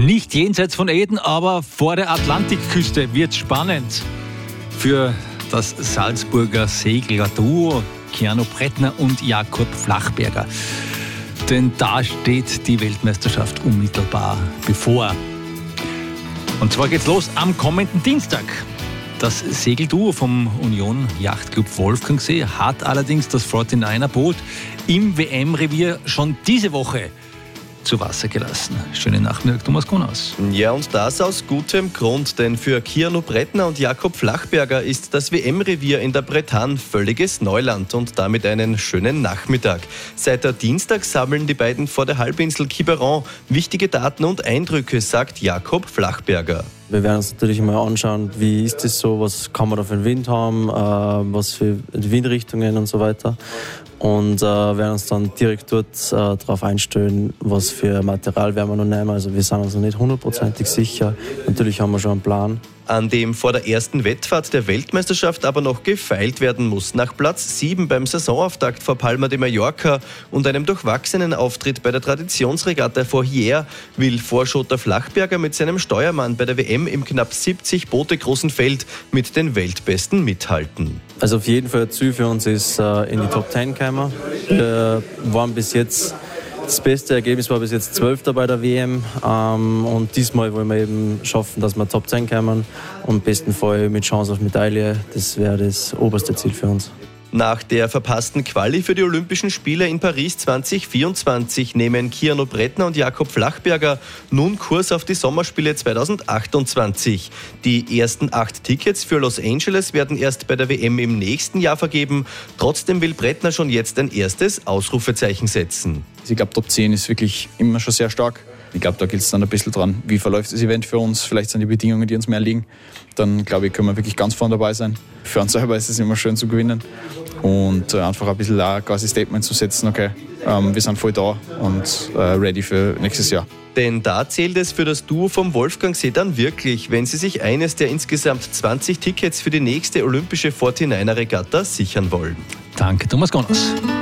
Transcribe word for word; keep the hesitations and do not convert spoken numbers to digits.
Nicht jenseits von Eden, aber vor der Atlantikküste wird spannend für das Salzburger Segler-Duo Keanu Brettner und Jakob Flachberger. Denn da steht die Weltmeisterschaft unmittelbar bevor. Und zwar geht's los am kommenden Dienstag. Das Segelduo vom Union Yachtclub Wolfgangsee hat allerdings das neunundvierziger-Boot im W M-Revier schon diese Woche zu Wasser gelassen. Schönen Nachmittag, Thomas Kuhnaus. Ja, und das aus gutem Grund, denn für Keanu Brettner und Jakob Flachberger ist das W M-Revier in der Bretagne völliges Neuland und damit einen schönen Nachmittag. Seit der Dienstag sammeln die beiden vor der Halbinsel Quiberon wichtige Daten und Eindrücke, sagt Jakob Flachberger. Wir werden uns natürlich mal anschauen, wie ist das so, was kann man da für einen Wind haben, äh, was für Windrichtungen und so weiter. Und äh, werden uns dann direkt dort äh, darauf einstellen, was für Material werden wir noch nehmen. Also wir sind uns noch nicht hundertprozentig sicher. Natürlich haben wir schon einen Plan. An dem vor der ersten Wettfahrt der Weltmeisterschaft aber noch gefeilt werden muss. Nach Platz sieben beim Saisonauftakt vor Palma de Mallorca und einem durchwachsenen Auftritt bei der Traditionsregatta vor Hyères will Vorschotter Flachberger mit seinem Steuermann bei der W M im knapp siebzig Boote großen Feld mit den Weltbesten mithalten. Also auf jeden Fall ein Ziel für uns ist, äh, in die Top Ten kommen. Wir waren bis jetzt Das beste Ergebnis war bis jetzt Zwölfter bei der W M ähm, und diesmal wollen wir eben schaffen, dass wir Top zehn kommen und im besten Fall mit Chance auf Medaille. Das wäre das oberste Ziel für uns. Nach der verpassten Quali für die Olympischen Spiele in Paris zwanzig vierundzwanzig nehmen Keanu Brettner und Jakob Flachberger nun Kurs auf die Sommerspiele zwanzig achtundzwanzig. Die ersten acht Tickets für Los Angeles werden erst bei der W M im nächsten Jahr vergeben. Trotzdem will Brettner schon jetzt ein erstes Ausrufezeichen setzen. Ich glaube, Top zehn ist wirklich immer schon sehr stark. Ich glaube, da gilt es dann ein bisschen dran, wie verläuft das Event für uns, vielleicht sind die Bedingungen, die uns mehr liegen. Dann, glaube ich, können wir wirklich ganz vorne dabei sein. Für uns selber ist es immer schön zu gewinnen und äh, einfach ein bisschen ein quasi Statement zu setzen, okay, ähm, wir sind voll da und äh, ready für nächstes Jahr. Denn da zählt es für das Duo vom Wolfgangsee dann wirklich, wenn sie sich eines der insgesamt zwanzig Tickets für die nächste olympische neunundvierziger-Regatta sichern wollen. Danke, Thomas Kuhnaus.